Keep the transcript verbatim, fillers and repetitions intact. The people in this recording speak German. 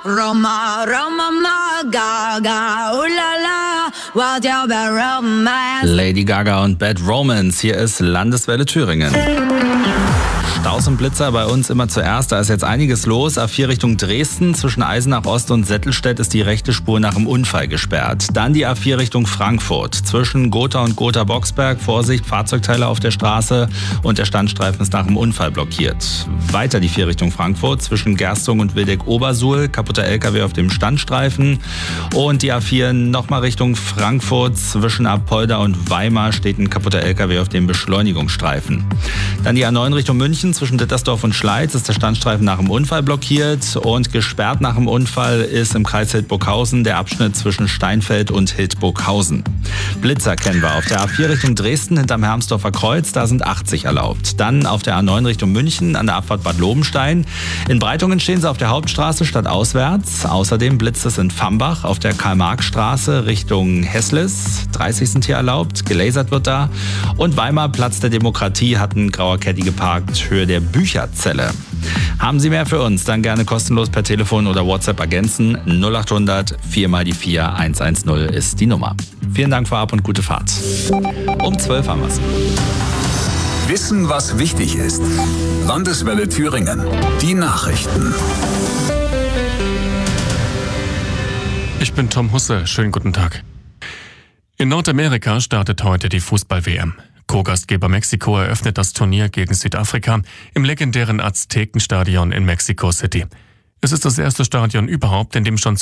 Roma, Roma, ma, Gaga, oh la la, what your bad romance. Lady Gaga und Bad Romance. Hier ist Landeswelle Thüringen. Staus und Blitzer bei uns immer zuerst. Da ist jetzt einiges los. A vier Richtung Dresden. Zwischen Eisenach Ost und Settelstedt ist die rechte Spur nach dem Unfall gesperrt. Dann die A vier Richtung Frankfurt. Zwischen Gotha und Gotha-Boxberg. Vorsicht, Fahrzeugteile auf der Straße. Und der Standstreifen ist nach dem Unfall blockiert. Weiter die vier Richtung Frankfurt. Zwischen Gerstung und Wildeck-Obersuhl. Kaputter L K W auf dem Standstreifen. Und die A vier nochmal Richtung Frankfurt. Zwischen Apolda und Weimar steht ein kaputter L K W auf dem Beschleunigungsstreifen. Dann die A neun Richtung München. Zwischen Dittersdorf und Schleiz ist der Standstreifen nach dem Unfall blockiert und gesperrt nach dem Unfall ist im Kreis Hildburghausen der Abschnitt zwischen Steinfeld und Hildburghausen. Blitzer kennen wir auf der A vier Richtung Dresden hinterm Hermsdorfer Kreuz, da sind achtzig erlaubt. Dann auf der A neun Richtung München an der Abfahrt Bad Lobenstein. In Breitungen stehen sie auf der Hauptstraße stadtauswärts. Außerdem blitzt es in Fambach auf der Karl-Marx-Straße Richtung Hesslis. dreißig sind hier erlaubt, gelasert wird da. Und Weimar, Platz der Demokratie, hat ein grauer Caddy geparkt, Höhe der Bücherzelle. Haben Sie mehr für uns? Dann gerne kostenlos per Telefon oder WhatsApp ergänzen. null acht hundert vier mal die vier eins eins null ist die Nummer. Vielen Dank vorab und gute Fahrt. Um zwölf haben wir es. Wissen, was wichtig ist. Landeswelle Thüringen. Die Nachrichten. Ich bin Tom Husse. Schönen guten Tag. In Nordamerika startet heute die Fußball-W M. Co-Gastgeber Mexiko eröffnet das Turnier gegen Südafrika im legendären Aztekenstadion in Mexico City. Es ist das erste Stadion überhaupt, in dem schon